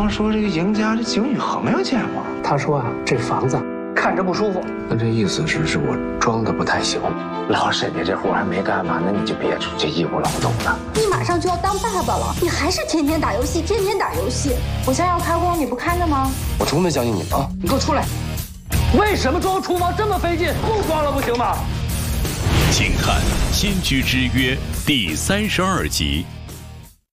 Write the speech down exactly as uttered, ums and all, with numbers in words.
长说这个赢家这景宇恒没有见过。 他说啊，这房子看着不舒服。 那这意思是，是我装的不太行。老沈家这活还没干完，那你就别出去义务劳动了。 你马上就要当爸爸了，你还是天天打游戏，天天打游戏。我现在要开工，你不看着吗？ 我充分相信你啊！ 你给我出来！为什么装厨房这么费劲？不装了不行吗？ 请看《新居之约》第三十二集。